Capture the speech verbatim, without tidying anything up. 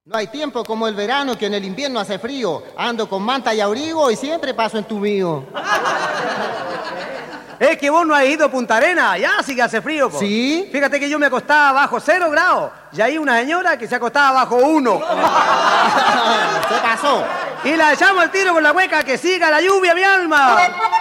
No hay tiempo como el verano, que en el invierno hace frío. Ando con manta y abrigo y siempre paso en tu mío. Es que vos no has ido a Punta Arenas, ya sí que hace frío, po. ¿Sí? Fíjate que yo me acostaba bajo cero grados y hay una señora que se acostaba bajo uno. ¿Qué pasó? Y la echamos al tiro con la hueca, que siga la lluvia, mi alma.